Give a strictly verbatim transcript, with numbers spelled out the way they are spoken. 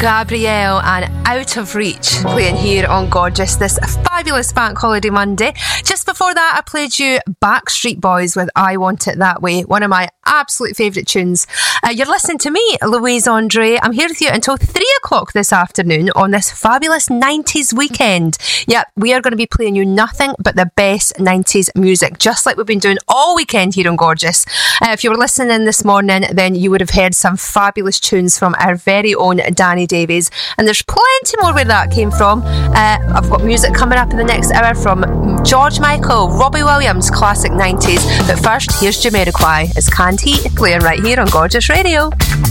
Gabrielle and Out of Reach playing here on Gorgeous this fabulous Bank Holiday Monday. Just before that, I played you Backstreet Boys with I Want It That Way, one of my absolute favourite tunes. Uh, you're listening to me, Louise Andre. I'm here with you until three o'clock this afternoon on this fabulous nineties weekend. Yep, we are going to be playing you nothing but the best nineties music, just like we've been doing all weekend here on Gorgeous. Uh, if you were listening in this morning, then you would have heard some fabulous tunes from our very own Danny Davies, and there's plenty more where that came from. Uh, I've got music coming up in the next hour from George Michael, Robbie Williams, classic nineties. But first, here's Jamiroquai. It's Canned Heat playing right here on Gorgeous Radio.